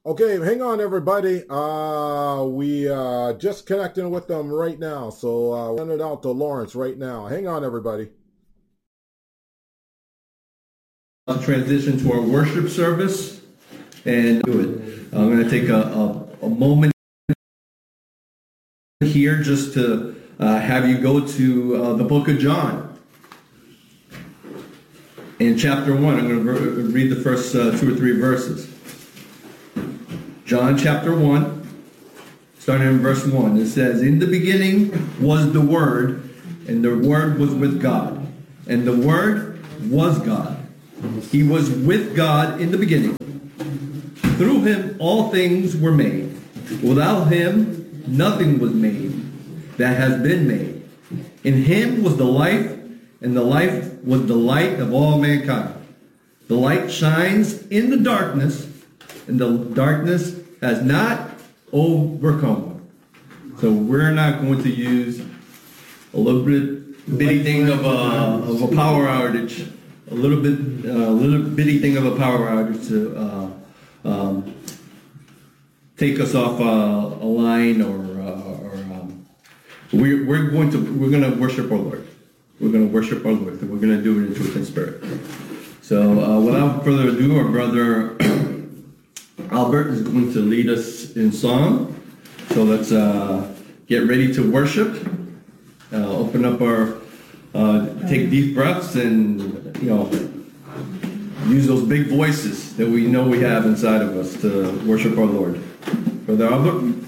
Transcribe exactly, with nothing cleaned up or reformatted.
Okay, hang on, everybody. Uh, we uh, just connecting with them right now, so uh, send it out to Lawrence right now. Hang on, everybody. I'll transition to our worship service and do it. I'm going to take a, a, a moment here just to uh, have you go to uh, the book of John. In chapter one, I'm going to read the first uh, two or three verses. John chapter one, starting in verse one, it says, "In the beginning was the Word, and the Word was with God, and the Word was God. He was with God in the beginning. Through him all things were made. Without him nothing was made that has been made. In him was the life, and the life was the light of all mankind. The light shines in the darkness, and the darkness has not overcome." So we're not going to use a little bit bitty thing of a, of a power outage, a little bit, a uh, little bitty thing of a power outage to uh, um, take us off uh, a line, or, uh, or um, we're, we're going to we're going to worship our Lord. We're going to worship our Lord, and we're going to do it in truth and spirit. So uh, without further ado, our brother Albert is going to lead us in song. So let's uh, get ready to worship. Uh, open up our, uh, take deep breaths, and you know, use those big voices that we know we have inside of us to worship our Lord. Brother Albert.